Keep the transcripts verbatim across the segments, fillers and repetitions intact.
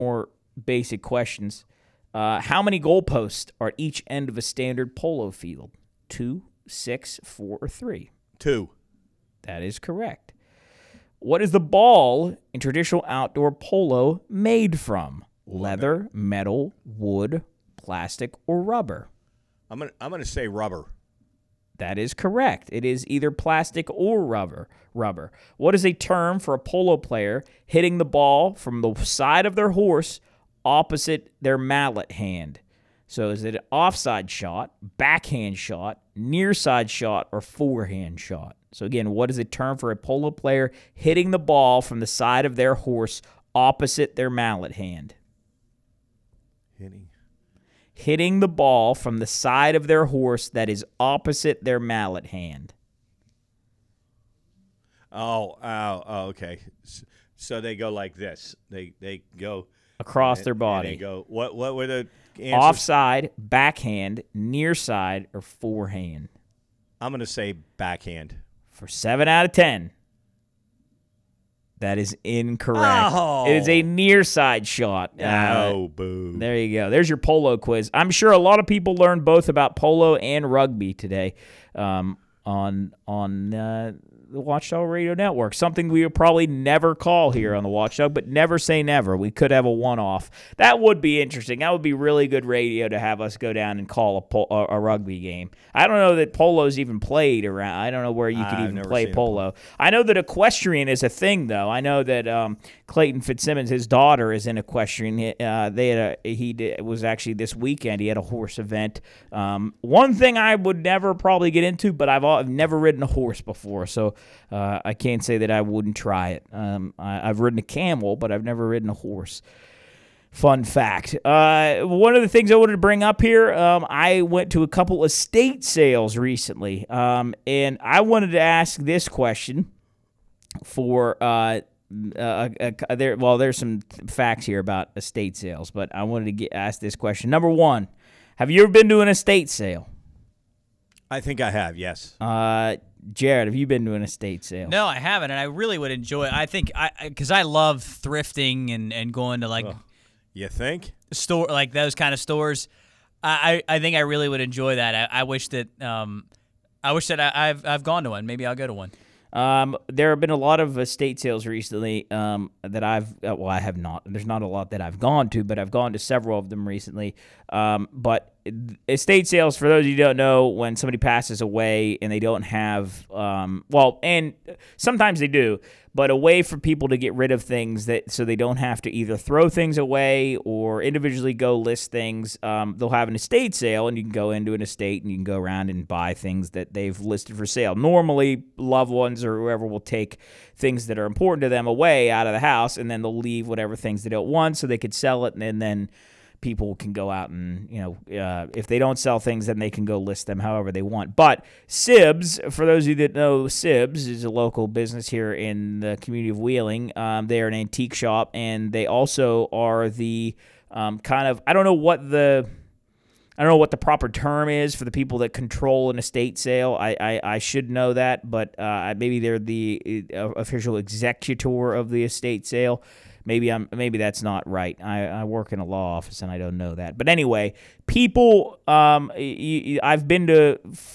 more basic questions. Uh, how many goalposts are at each end of a standard polo field? Two, six, four, or three? Two. That is correct. What is the ball in traditional outdoor polo made from? Leather, metal, wood, plastic, or rubber? I'm gonna I'm gonna say rubber. That is correct. It is either plastic or rubber. Rubber. What is a term for a polo player hitting the ball from the side of their horse opposite their mallet hand? So is it an offside shot, backhand shot, near side shot, or forehand shot? So again, what is a term for a polo player hitting the ball from the side of their horse opposite their mallet hand? Hitting. Hitting the ball from the side of their horse that is opposite their mallet hand. Oh, oh, oh okay. So they go like this. They they go across and, their body. And they go. What what were the answers? Offside, backhand, near side, or forehand? I'm gonna say backhand. For seven out of ten. That is incorrect. Oh. It is a near side shot. Oh, uh, boo. There you go. There's your polo quiz. I'm sure a lot of people learned both about polo and rugby today um, on on uh, the Watchdog Radio Network. Something we would probably never call here on the Watchdog, but never say never. We could have a one-off. That would be interesting. That would be really good radio to have us go down and call a, po- a, a rugby game. I don't know that polo's even played around. I don't know where you could I've even play polo. polo. I know that equestrian is a thing, though. I know that um, Clayton Fitzsimmons, his daughter, is in equestrian. Uh, they had a, he did, it was actually this weekend. He had a horse event. Um, one thing I would never probably get into, but I've, I've never ridden a horse before, so uh, I can't say that I wouldn't try it. Um, I, I've ridden a camel, but I've never ridden a horse. Fun fact. Uh, one of the things I wanted to bring up here, um, I went to a couple estate sales recently, um, and I wanted to ask this question for uh, uh, uh, there. Well, there's some facts here about estate sales, but I wanted to get ask this question. Number one, have you ever been to an estate sale? I think I have. Yes. Uh, Jared, have you been to an estate sale? No, I haven't, and I really would enjoy it. I think I because I love thrifting and, and going to like Ugh. You think? store like those kind of stores. I, I I think I really would enjoy that. I, I wish that um I wish that I, I've I've gone to one. Maybe I'll go to one. Um, there have been a lot of estate sales recently um, that I've, uh, well, I have not. There's not a lot that I've gone to, but I've gone to several of them recently. Um, but estate sales, for those of you who don't know, when somebody passes away and they don't have, um, well, and sometimes they do, but a way for people to get rid of things that so they don't have to either throw things away or individually go list things. Um, they'll have an estate sale, and you can go into an estate and you can go around and buy things that they've listed for sale. Normally, loved ones or whoever will take things that are important to them away out of the house, and then they'll leave whatever things they don't want so they could sell it, and then, then people can go out and, you know, uh, if they don't sell things, then they can go list them however they want. But Sibs, for those of you that know, Sibs is a local business here in the community of Wheeling. Um, they are an antique shop, and they also are the um, kind of, I don't know what the... I don't know what the proper term is for the people that control an estate sale. I I, I should know that, but uh, maybe they're the uh, official executor of the estate sale. Maybe I'm maybe that's not right. I, I work in a law office and I don't know that. But anyway, people, um, y- y- I've been to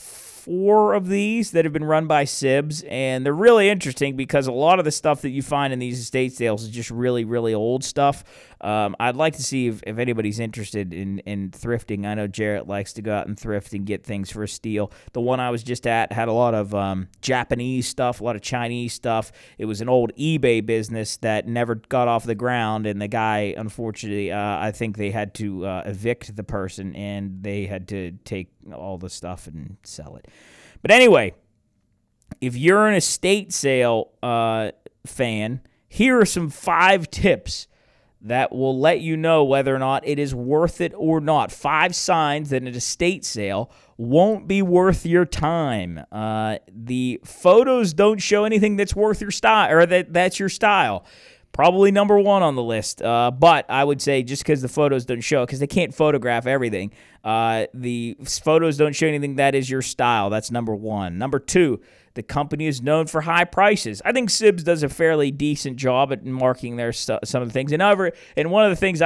four of these that have been run by Sibs, and they're really interesting because a lot of the stuff that you find in these estate sales is just really, really old stuff. Um, I'd like to see if, if anybody's interested in, in thrifting. I know Jarrett likes to go out and thrift and get things for a steal. The one I was just at had a lot of um, Japanese stuff, a lot of Chinese stuff. It was an old eBay business that never got off the ground, and the guy, unfortunately, uh, I think they had to uh, evict the person, and they had to take all the stuff and sell it. But anyway, if you're an estate sale uh, fan, here are some five tips that will let you know whether or not it is worth it or not. Five signs that an estate sale won't be worth your time. Uh, the photos don't show anything that's worth your style, or that that's your style. Probably number one on the list. Uh, but I would say just because the photos don't show it, because they can't photograph everything, uh, the photos don't show anything that is your style. That's number one. Number two, The company is known for high prices. I think Sibs does a fairly decent job at marking their stu- some of the things. And over, and one of the things